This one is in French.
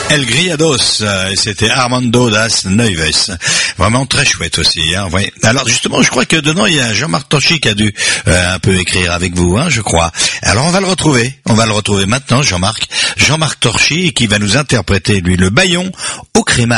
El Griados, c'était Armando das Neves. Vraiment très chouette aussi, hein, ouais. Alors justement, je crois que dedans il y a Jean-Marc Torchy qui a dû un peu écrire avec vous, hein, je crois. Alors on va le retrouver maintenant, Jean-Marc Torchy, qui va nous interpréter lui le Bayon au crémail.